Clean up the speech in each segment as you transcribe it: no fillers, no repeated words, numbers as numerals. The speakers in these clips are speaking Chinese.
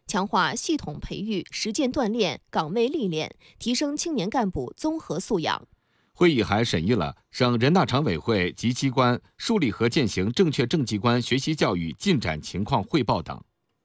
强化系统培育、实践锻炼、岗位历练，提升青年干部综合素养。 会议还审议了省人大常委会及机关树立和践行正确政绩观学习教育进展情况汇报等。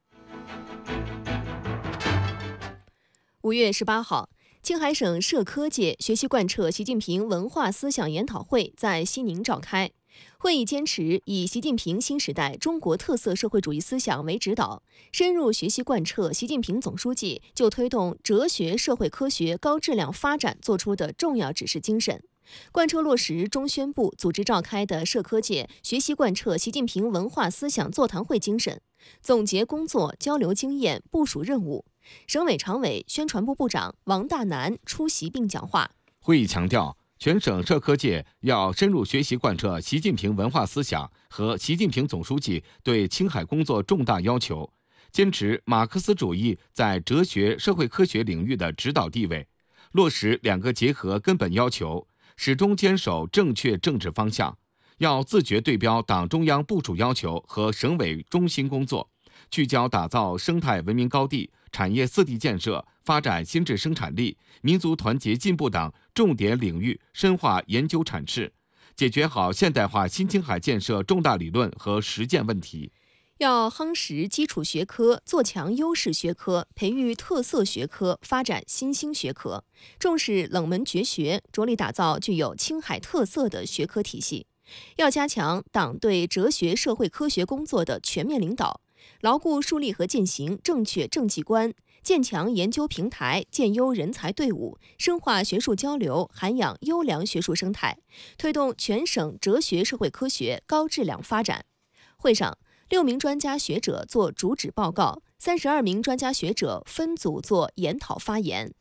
5月18号，青海省社科界学习贯彻习近平文化思想研讨会在西宁召开。会议坚持以习近平新时代中国特色社会主义思想为指导，深入学习贯彻习近平总书记就推动哲学社会科学高质量发展作出的重要指示精神，贯彻落实中宣部组织召开的社科界学习贯彻习近平文化思想座谈会精神，总结工作、交流经验、部署任务。省委常委、宣传部部长王大南出席并讲话。 会议强调，全省社科界要深入学习贯彻习近平文化思想和习近平总书记对青海工作重大要求，坚持马克思主义在哲学、社会科学领域的指导地位，落实两个结合根本要求，始终坚守正确政治方向。要自觉对标党中央部署要求和省委中心工作，聚焦打造生态文明高地、产业四地建设、发展新质生产力、民族团结进步等重点领域深化研究阐释，解决好现代化新青海建设重大理论和实践问题。 要夯实基础学科，做强优势学科，培育特色学科，发展新兴学科，重视冷门绝学，着力打造具有青海特色的学科体系。要加强党对哲学社会科学工作的全面领导，牢固树立和践行正确政绩观，建强研究平台，建优人才队伍，深化学术交流，涵养优良学术生态，推动全省哲学社会科学高质量发展。会上，6名专家学者作主旨报告，32名专家学者分组作研讨发言。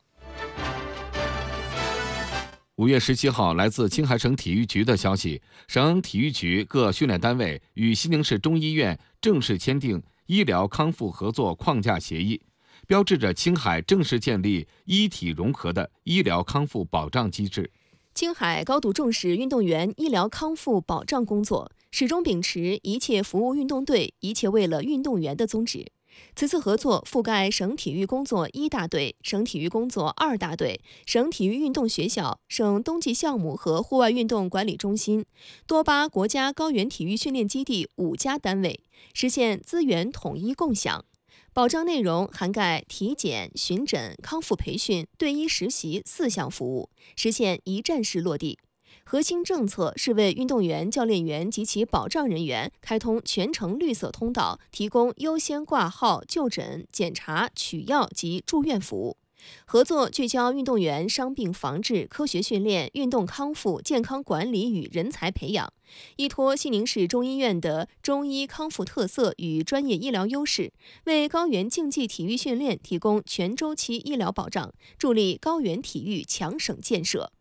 5月17号，来自青海省体育局的消息，省体育局各训练单位与西宁市中医院正式签订医疗康复合作框架协议，标志着青海正式建立医体融合的医疗康复保障机制。 青海高度重视运动员医疗康复保障工作，始终秉持一切服务运动队、一切为了运动员的宗旨。此次合作覆盖省体育工作1大队、省体育工作2大队、省体育运动学校、省冬季项目和户外运动管理中心、多巴国家高原体育训练基地5家单位，实现资源统一共享。保障内容涵盖体检、巡诊、康复培训、队医实习4项服务，实现一站式落地。核心政策是为运动员、教练员及其保障人员开通全程绿色通道，提供优先挂号、就诊、检查、取药及住院服务。合作聚焦运动员伤病防治、科学训练、运动康复、健康管理与人才培养，依托西宁市中医院的中医康复特色与专业医疗优势，为高原竞技体育训练提供全周期医疗保障，助力高原体育强省建设。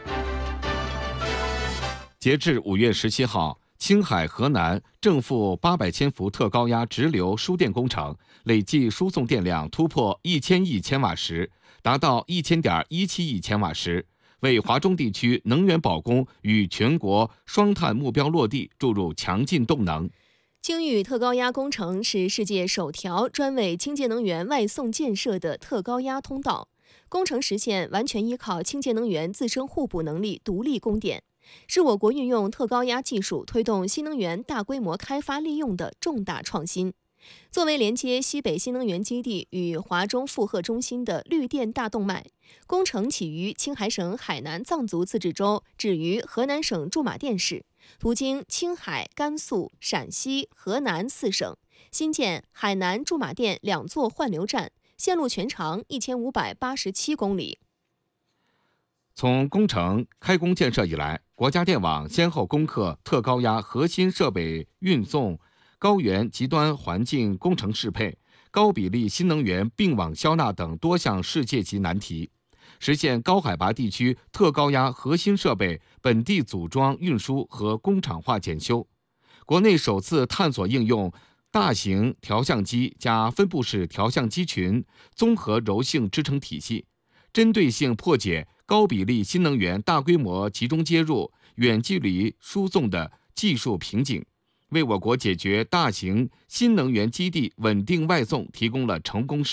截至5月17号，青海、河南正负800千伏特高压直流输电工程累计输送电量突破1000亿千瓦时，达到1000.17亿千瓦时，为华中地区能源保供与全国双碳目标落地注入强劲动能。 青玉特高压工程是世界首条专为清洁能源外送建设的特高压通道，工程实现完全依靠清洁能源自身互补能力独立供电，是我国运用特高压技术推动新能源大规模开发利用的重大创新。作为连接西北新能源基地与华中负荷中心的绿电大动脉，工程起于青海省海南藏族自治州，止于河南省驻马店市，途经青海、甘肃、陕西、河南4省，新建海南驻马店2座换流站，线路全长1587公里。 从工程开工建设以来，国家电网先后攻克特高压核心设备运送、高原极端环境工程适配、高比例新能源并网消纳等多项世界级难题，实现高海拔地区特高压核心设备本地组装运输和工厂化检修，国内首次探索应用大型调相机加分布式调相机群综合柔性支撑体系，针对性破解高比例新能源大规模集中接入、远距离输送的技术瓶颈，为我国解决大型新能源基地稳定外送提供了成功